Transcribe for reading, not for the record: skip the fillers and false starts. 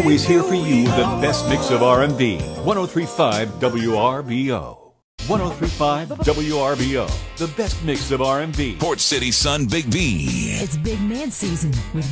always here for you the best mix of R&B. 103.5 WRBO. 103.5 WRBO. The best mix of R&B. Port City Sun Big B. It's big man season with